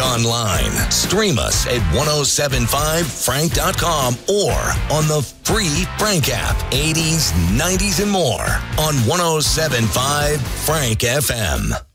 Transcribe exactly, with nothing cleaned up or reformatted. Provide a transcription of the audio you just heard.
online. Stream us at ten seventy-five frank dot com or on the free Frank app. eighties, nineties, and more on ten seventy-five Frank F M.